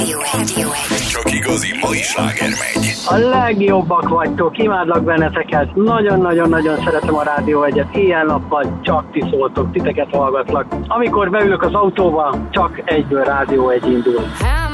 Csak igazi mai sláger megy. A legjobbak vagytok, imádlak benneteket. Nagyon-nagyon-nagyon szeretem a Rádió 1-et. Éjjel-nappal csak ti szóltok, titeket hallgatlak. Amikor beülök az autóba, csak egyből Rádió 1 indul.